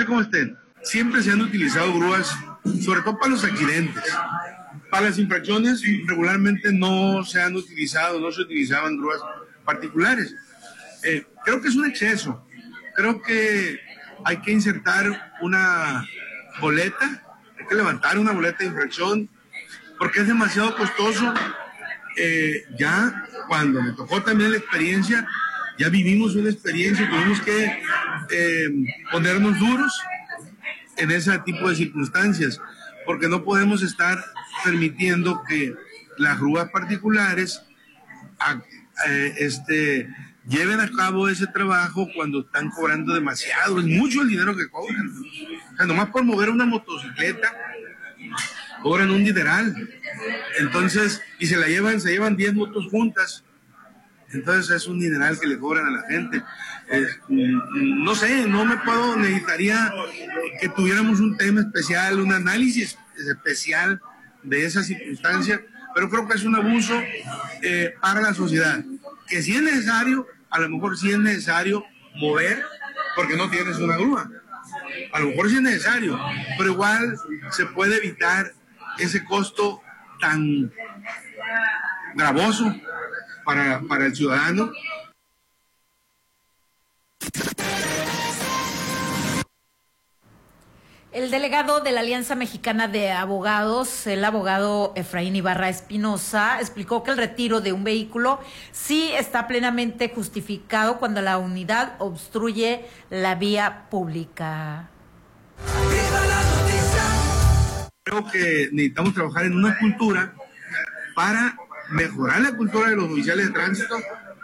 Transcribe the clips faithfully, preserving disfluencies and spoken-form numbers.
sé cómo estén. Siempre se han utilizado grúas, sobre todo para los accidentes. Para las infracciones regularmente no se han utilizado, no se utilizaban grúas particulares. Eh, creo que es un exceso. Creo que hay que insertar una boleta, hay que levantar una boleta de infracción, porque es demasiado costoso. Eh, ya cuando me tocó también la experiencia, ya vivimos una experiencia, tuvimos que eh, ponernos duros en ese tipo de circunstancias, porque no podemos estar permitiendo que las grúas particulares a, eh, este, lleven a cabo ese trabajo cuando están cobrando demasiado. Es mucho el dinero que cobran. O sea, nomás por mover una motocicleta cobran un dineral. Entonces, y se la llevan, se llevan diez motos juntas. Entonces es un dineral que le cobran a la gente. Eh, no sé, no me puedo, necesitaría que tuviéramos un tema especial, un análisis especial de esa circunstancia, pero creo que es un abuso eh, para la sociedad. Que si es necesario, a lo mejor sí es necesario mover, porque no tienes una grúa. A lo mejor sí es necesario, pero igual se puede evitar ese costo tan gravoso para, para el ciudadano. El delegado de la Alianza Mexicana de Abogados, el abogado Efraín Ibarra Espinosa, explicó que el retiro de un vehículo sí está plenamente justificado cuando la unidad obstruye la vía pública. Creo que necesitamos trabajar en una cultura para mejorar la cultura de los oficiales de tránsito,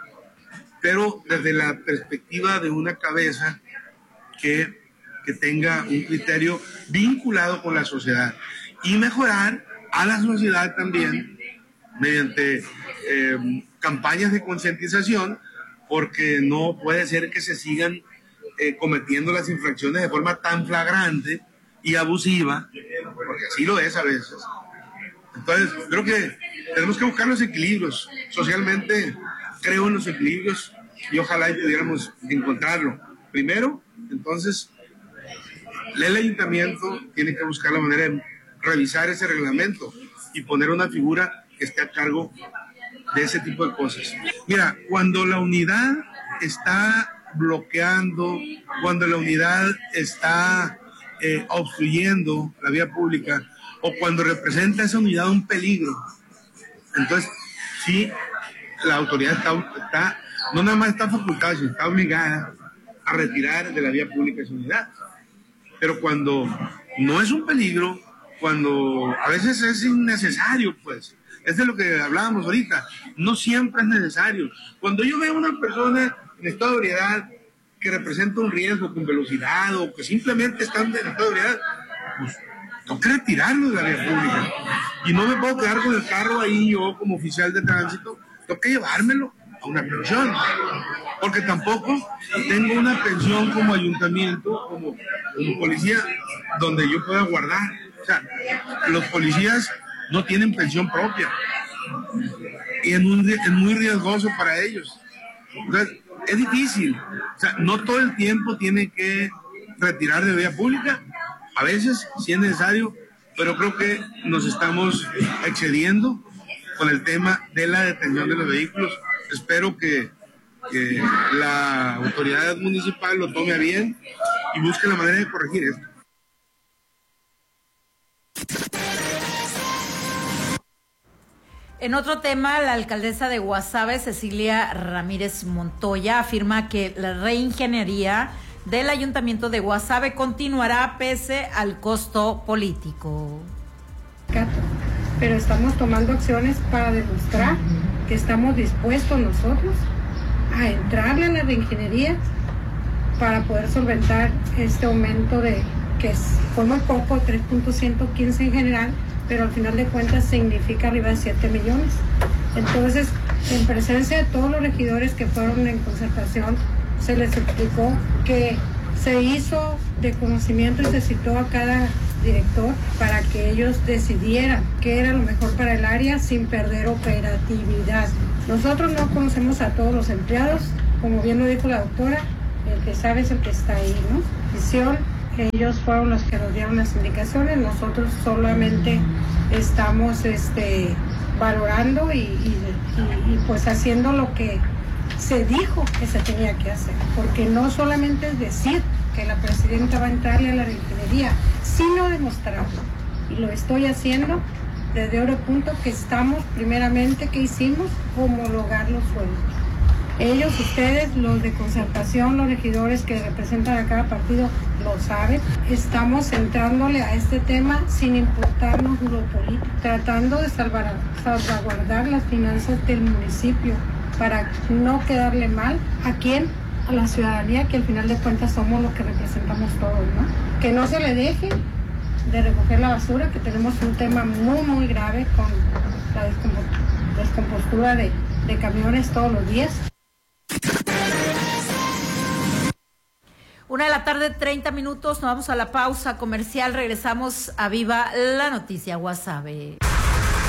pero desde la perspectiva de una cabeza que que tenga un criterio vinculado con la sociedad y mejorar a la sociedad también mediante eh, campañas de concientización, porque no puede ser que se sigan eh, cometiendo las infracciones de forma tan flagrante y abusiva, porque así lo es a veces. Entonces, creo que tenemos que buscar los equilibrios. Socialmente creo en los equilibrios y ojalá pudiéramos encontrarlo. Primero, entonces, el ayuntamiento tiene que buscar la manera de revisar ese reglamento y poner una figura que esté a cargo de ese tipo de cosas. Mira, cuando la unidad está bloqueando, cuando la unidad está eh, obstruyendo la vía pública o cuando representa esa unidad un peligro, entonces sí, la autoridad está, está no nada más está facultada, sino está obligada a retirar de la vía pública esa unidad. Pero cuando no es un peligro, cuando a veces es innecesario, pues, es de lo que hablábamos ahorita, no siempre es necesario. Cuando yo veo a una persona en estado de ebriedad que representa un riesgo con velocidad o que simplemente está en estado de ebriedad, pues tengo que retirarlo de la vía pública. Y no me puedo quedar con el carro ahí yo como oficial de tránsito, tengo que llevármelo a una pensión, porque tampoco tengo una pensión como ayuntamiento, como, como policía, donde yo pueda guardar. O sea, los policías no tienen pensión propia y es muy, es muy riesgoso para ellos. Entonces, es difícil. O sea, no todo el tiempo tiene que retirar de vía pública, a veces sí es necesario, pero creo que nos estamos excediendo con el tema de la detención de los vehículos. Espero que, que la autoridad municipal lo tome a bien y busque la manera de corregir esto. En otro tema, la alcaldesa de Guasave, Cecilia Ramírez Montoya, afirma que la reingeniería del Ayuntamiento de Guasave continuará pese al costo político. Pero estamos tomando acciones para demostrar que estamos dispuestos nosotros a entrarle a la reingeniería para poder solventar este aumento de que fue muy poco, tres punto ciento quince en general, pero al final de cuentas significa arriba de siete millones. Entonces, en presencia de todos los regidores que fueron en concertación, se les explicó que se hizo de conocimiento y se citó a cada director para que ellos decidieran qué era lo mejor para el área sin perder operatividad. Nosotros no conocemos a todos los empleados, como bien lo dijo la doctora, el que sabe es el que está ahí, ¿no? Visión ellos fueron los que nos dieron las indicaciones, nosotros solamente estamos este, valorando y, y, y, y pues haciendo lo que se dijo que se tenía que hacer, porque no solamente es decir que la presidenta va a entrarle a la refinería, sino demostrarlo, y lo estoy haciendo desde ahora punto que estamos, primeramente, que hicimos, homologar los sueldos. Ellos, ustedes, los de concertación, los regidores que representan a cada partido, lo saben. Estamos entrándole a este tema sin importarnos lo político, tratando de salvar, salvaguardar las finanzas del municipio para no quedarle mal. ¿A quién? A la ciudadanía, que al final de cuentas somos los que representamos todos, ¿no? Que no se le deje de recoger la basura, que tenemos un tema muy, muy grave con la descompostura de, de camiones todos los días. Una de la tarde, treinta minutos, nos vamos a la pausa comercial, regresamos a Viva la Noticia Guasave.